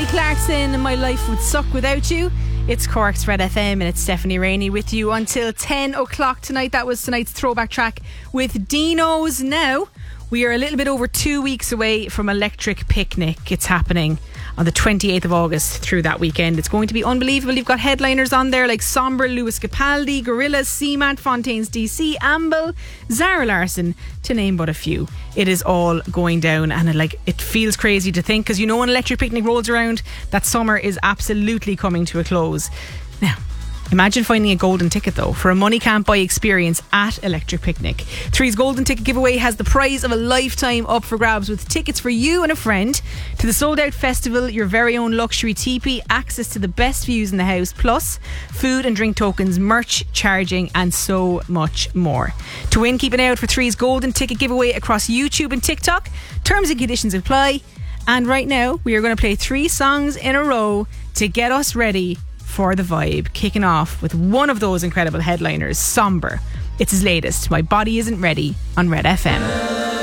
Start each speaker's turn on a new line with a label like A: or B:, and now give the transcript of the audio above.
A: Clarkson, My Life Would Suck Without You. It's Cork's Red FM and it's Stephanie Rainey with you until 10 o'clock tonight. That was tonight's throwback track with Dino's. Now, we are a little bit over 2 weeks away from Electric Picnic. It's happening on the 28th of August through that weekend. It's going to be unbelievable. You've got headliners on there like Somber, Lewis Capaldi, Gorillaz, Cement, Fontaines DC, Amble, Zara Larsson, to name but a few. It is all going down and it feels crazy to think, because you know when Electric Picnic rolls around, that summer is absolutely coming to a close. Now, imagine finding a golden ticket though for a money can't buy experience at Electric Picnic. Three's golden ticket giveaway has the prize of a lifetime up for grabs, with tickets for you and a friend to the sold out festival, your very own luxury teepee, access to the best views in the house, plus food and drink tokens, merch, charging and so much more. To win, keep an eye out for Three's golden ticket giveaway across YouTube and TikTok. Terms and conditions apply. And right now we are going to play 3 songs in a row to get us ready for the vibe, kicking off with one of those incredible headliners, Somber. It's his latest, My Body Isn't Ready, on Red FM.